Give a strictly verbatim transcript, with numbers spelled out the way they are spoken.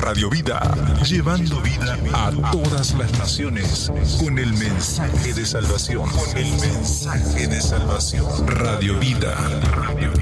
Radio Vida, llevando vida a todas las naciones con el mensaje de salvación. Con el mensaje de salvación. Radio Vida. Radio